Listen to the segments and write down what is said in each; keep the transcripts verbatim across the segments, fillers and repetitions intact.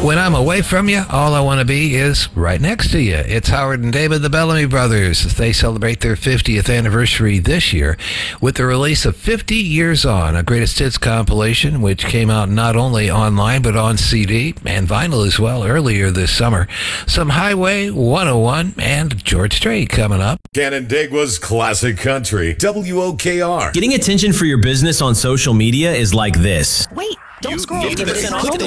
When I'm away from you, all I want to be is right next to you. It's Howard and David, the Bellamy Brothers. They celebrate their fiftieth anniversary this year with the release of fifty Years On, a greatest hits compilation, which came out not only online but on C D and vinyl as well earlier this summer. Some Highway one oh one and George Strait coming up. Canandaigua's Classic Country, W O K R. Getting attention for your business on social media is like this. Wait, don't You scroll. fifty percent off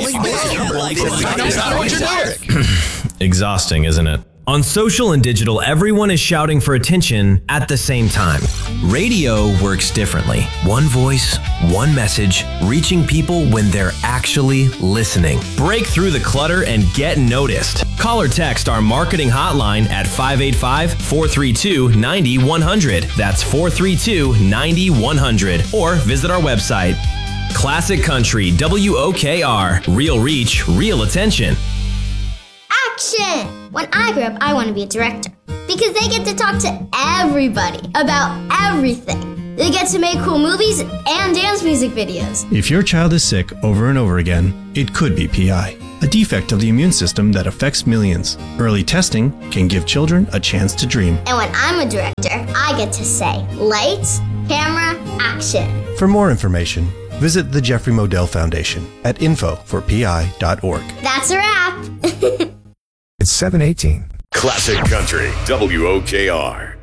this. Exhausting, isn't it? On social and digital, everyone is shouting for attention at the same time. Radio works differently. One voice, one message, reaching people when they're actually listening. Break through the clutter and get noticed. Call or text our marketing hotline at five eight five, four three two, nine one zero zero. That's four three two, nine one zero zero. Or visit our website. Classic Country, W O K R. Real reach, real attention. Action! When I grow up, I want to be a director because they get to talk to everybody about everything. They get to make cool movies and dance music videos. If your child is sick over and over again, it could be P I, a defect of the immune system that affects millions. Early testing can give children a chance to dream. And when I'm a director, I get to say, lights, camera, action. For more information, visit the Jeffrey Modell Foundation at info for p i dot org. That's a wrap. It's seven eighteen. Classic Country, W O K R.